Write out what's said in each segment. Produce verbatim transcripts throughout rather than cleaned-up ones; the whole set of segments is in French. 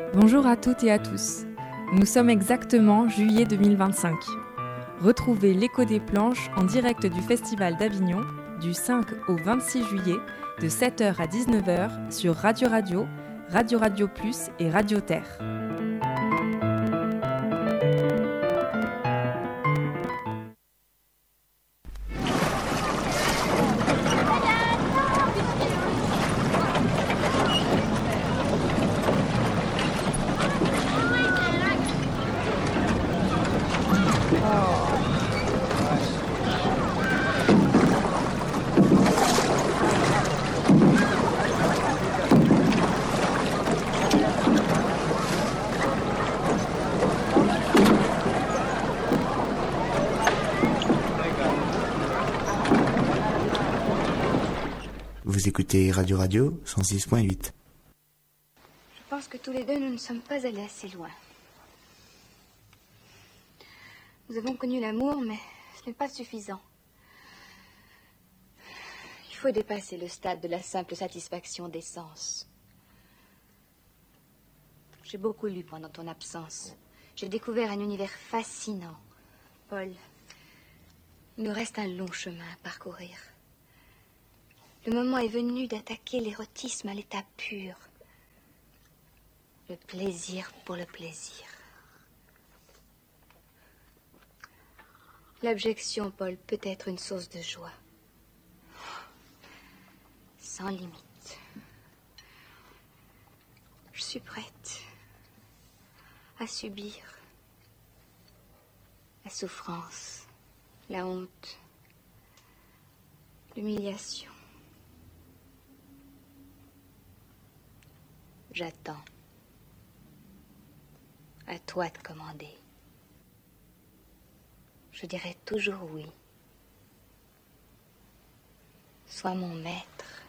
Bonjour à toutes et à tous. Nous sommes exactement juillet deux mille vingt-cinq. Retrouvez l'écho des planches en direct du Festival d'Avignon du cinq au vingt-six juillet de sept heures à dix-neuf heures sur Radio Radio, Radio Radio Plus et Radio Terre. Vous écoutez Radio Radio cent six point huit. Je pense que tous les deux, nous ne sommes pas allés assez loin. Nous avons connu l'amour, mais ce n'est pas suffisant. Il faut dépasser le stade de la simple satisfaction des sens. J'ai beaucoup lu pendant ton absence. J'ai découvert un univers fascinant. Paul, il nous reste un long chemin à parcourir. Le moment est venu d'attaquer l'érotisme à l'état pur. Le plaisir pour le plaisir. L'abjection, Paul, peut être une source de joie. Sans limite. Je suis prête à subir la souffrance, la honte, l'humiliation. J'attends. À toi de commander. Je dirai toujours oui. Sois mon maître.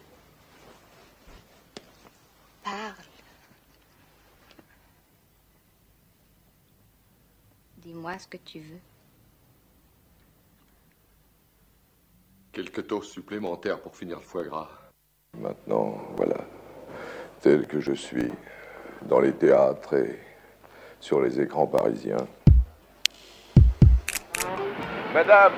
Parle. Dis-moi ce que tu veux. Quelques toasts supplémentaires pour finir le foie gras. Maintenant, voilà, tel que je suis, dans les théâtres et sur les écrans parisiens. Madame,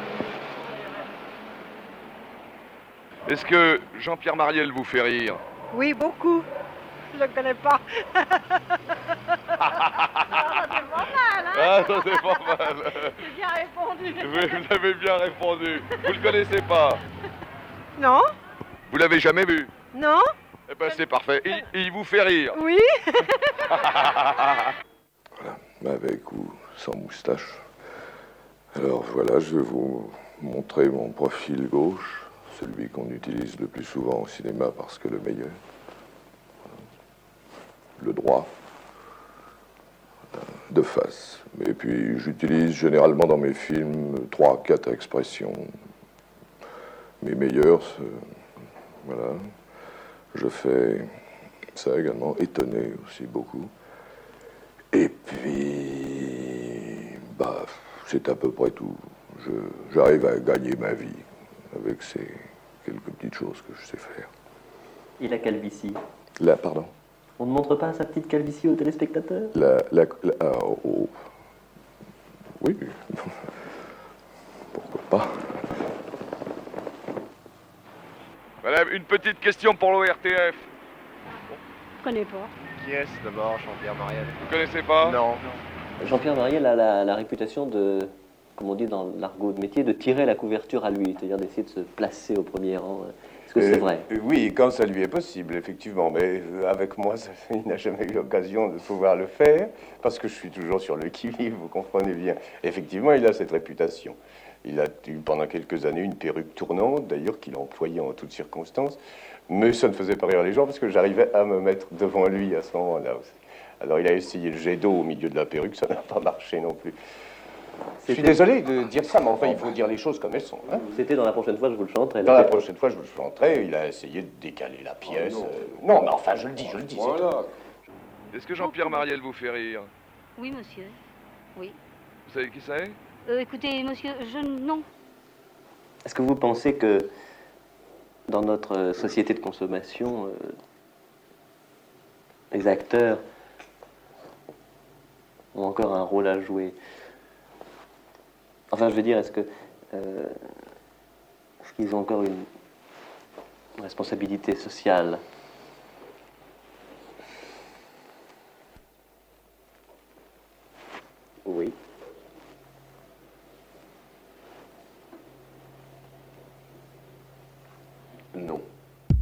est-ce que Jean-Pierre Mariel vous fait rire? Oui, beaucoup. Je ne le connais pas. Ah, ça c'est pas mal. J'ai bien répondu. Oui, vous avez bien répondu. Vous le connaissez pas? Non. Vous l'avez jamais vu? Non. Eh ben c'est parfait. Il, il vous fait rire? Oui. Voilà, avec ou sans moustache. Alors voilà, je vais vous montrer mon profil gauche, celui qu'on utilise le plus souvent au cinéma parce que le meilleur. Le droit, de face. Et puis j'utilise généralement dans mes films trois, quatre expressions. Mes meilleures, voilà. Je fais ça également, étonné aussi beaucoup. Et puis, bah, c'est à peu près tout. Je, j'arrive à gagner ma vie avec ces quelques petites choses que je sais faire. Et la calvitie? Là, pardon? On ne montre pas sa petite calvitie aux téléspectateurs? La, la, la ah, oh. Oui. Pourquoi pas? Madame, une petite question pour l'O R T F. Je connais pas. Qui est-ce d'abord, Jean-Pierre Mariel? Vous connaissez pas? Non. Jean-Pierre Mariel a la, la réputation de, comme on dit dans l'argot de métier, de tirer la couverture à lui, c'est-à-dire d'essayer de se placer au premier rang. Est-ce que Euh, c'est vrai? Oui, quand ça lui est possible, effectivement. Mais euh, avec moi, ça, il n'a jamais eu l'occasion de pouvoir le faire, parce que je suis toujours sur le qui-vive, vous comprenez bien. Effectivement, il a cette réputation. Il a eu pendant quelques années une perruque tournante, d'ailleurs, qu'il employait en toutes circonstances. Mais ça ne faisait pas rire les gens, parce que j'arrivais à me mettre devant lui à ce moment-là aussi. Alors, il a essayé le jet d'eau au milieu de la perruque, ça n'a pas marché non plus. Je suis désolé de dire ça, mais enfin, il faut dire les choses comme elles sont. Hein. C'était dans la prochaine fois, je vous le chanterai. Dans la prochaine fois, je vous le chanterai. Il a essayé de décaler la pièce. Oh, non. Euh, non, mais enfin, je le dis, je le dis. Voilà. Est-ce que Jean-Pierre Mariel vous fait rire? Oui, monsieur. Oui. Vous savez qui c'est? Euh, écoutez, monsieur, je... non. Est-ce que vous pensez que dans notre société de consommation, euh, les acteurs ont encore un rôle à jouer. Enfin, je veux dire, est-ce que euh, est-ce qu'ils ont encore une responsabilité sociale ?